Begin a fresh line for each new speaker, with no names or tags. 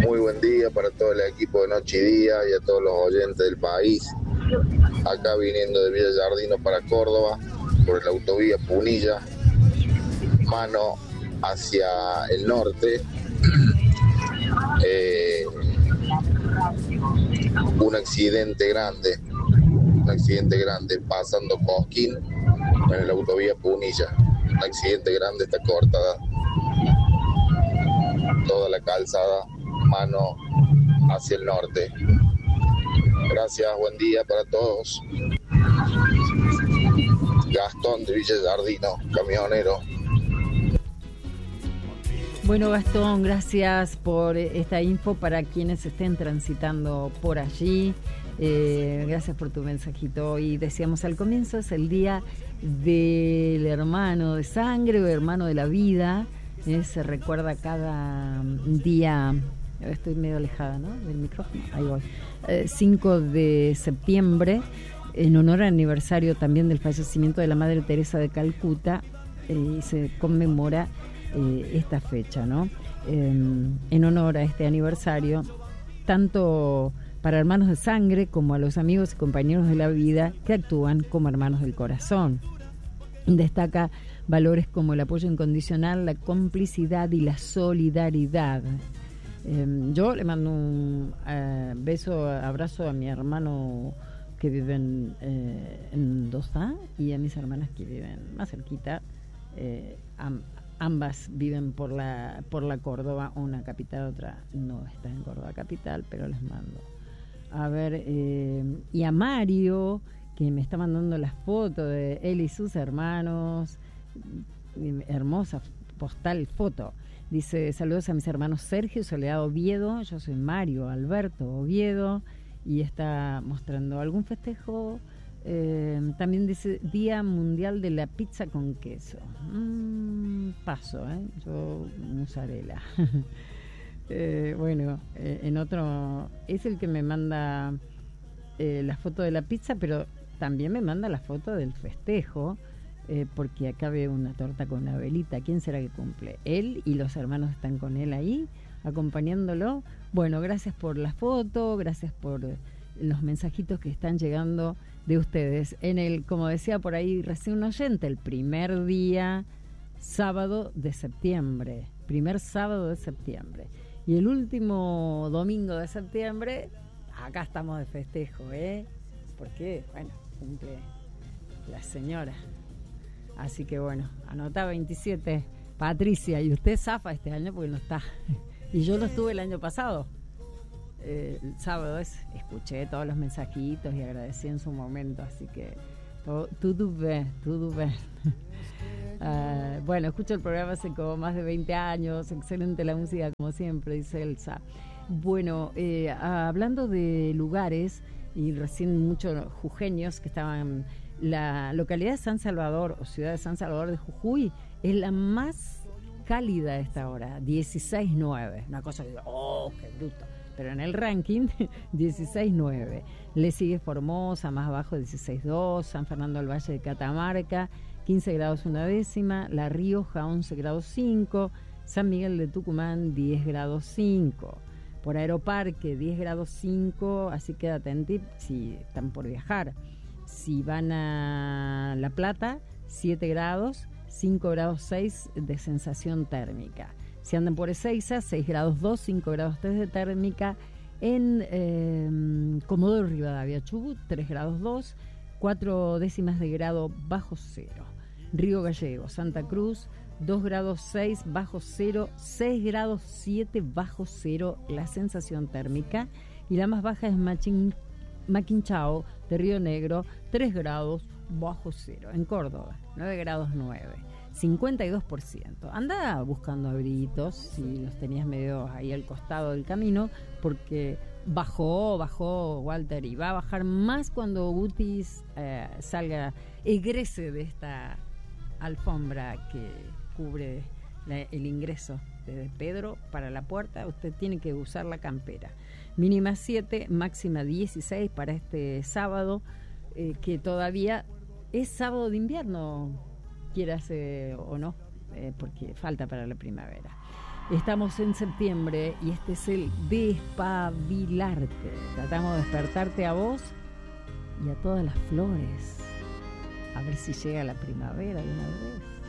Muy buen día para todo el equipo de Noche y Día y a todos los oyentes del país. Acá viniendo de Villa Yardino para Córdoba, por la autovía Punilla, mano hacia el norte. Un accidente grande pasando Cosquín en la autovía Punilla. Un accidente grande, está cortada toda la calzada, mano hacia el norte. Gracias, buen día para todos. Gastón de Villa Yardino, camionero.
Bueno, Gastón, gracias por esta info para quienes estén transitando por allí. Gracias por tu mensajito. Y decíamos al comienzo, es el día del hermano de sangre o hermano de la vida. Se recuerda cada día, estoy medio alejada, ¿no?, del micrófono, ahí voy. 5 de septiembre, en honor al aniversario también del fallecimiento de la Madre Teresa de Calcuta, se conmemora esta fecha, ¿no? En honor a este aniversario, tanto para hermanos de sangre como a los amigos y compañeros de la vida que actúan como hermanos del corazón. Destaca valores como el apoyo incondicional, la complicidad y la solidaridad. Yo le mando un abrazo a mi hermano que vive en Dosá y a mis hermanas que viven más cerquita. Ambas viven por la Córdoba, una capital, otra no está en Córdoba capital, pero les mando. A ver, y a Mario, que me está mandando las fotos de él y sus hermanos. Hermosa postal, foto. Dice, saludos a mis hermanos Sergio, Soledad Oviedo, yo soy Mario Alberto Oviedo, y está mostrando algún festejo. También dice Día Mundial de la Pizza con Queso. Paso, yo mozzarella. Bueno, en otro, es el que me manda la foto de la pizza, pero también me manda la foto del festejo, porque acá veo una torta con una velita. ¿Quién será que cumple? Él y los hermanos están con él ahí, acompañándolo. Bueno, gracias por la foto, gracias por los mensajitos que están llegando de ustedes. Como decía por ahí recién un oyente, el primer día, sábado de septiembre, primer sábado de septiembre. Y el último domingo de septiembre, acá estamos de festejo, porque, bueno, cumple la señora. Así que bueno, anota 27, Patricia, y usted zafa este año porque no está. Y yo no estuve el año pasado. El sábado escuché todos los mensajitos y agradecí en su momento, así que todo bien. Bueno, escucho el programa hace como más de 20 años, excelente la música como siempre, dice Elsa. Bueno, hablando de lugares, y recién muchos jujeños que estaban, la localidad de San Salvador o ciudad de San Salvador de Jujuy es la más cálida a esta hora, 16.9, una cosa que qué bruto. Pero en el ranking, 16.9. Le sigue Formosa, más abajo 16.2, San Fernando del Valle de Catamarca, 15 grados una décima, La Rioja 11 grados 5, San Miguel de Tucumán 10 grados 5. Por Aeroparque 10 grados 5, así que atentos si están por viajar. Si van a La Plata, 7 grados, 5 grados 6 de sensación térmica. Si andan por Ezeiza, 6 grados 2, 5 grados 3 de térmica. En Comodoro Rivadavia, Chubut, 3 grados 2, 4 décimas de grado bajo cero. Río Gallegos, Santa Cruz, 2 grados 6 bajo cero, 6 grados 7 bajo cero la sensación térmica. Y la más baja es Maquinchao de Río Negro, 3 grados bajo cero. En Córdoba, 9 grados 9. 52%. Anda buscando abriguitos si los tenías medio ahí al costado del camino, porque bajó Walter, y va a bajar más cuando Gutis egrese de esta alfombra que cubre el ingreso desde Pedro para la puerta. Usted tiene que usar la campera. Mínima 7, máxima 16 para este sábado, que todavía es sábado de invierno, quieras o no, porque falta para la primavera. Estamos en septiembre y este es el despabilarte. Tratamos de despertarte a vos y a todas las flores. A ver si llega la primavera de una vez.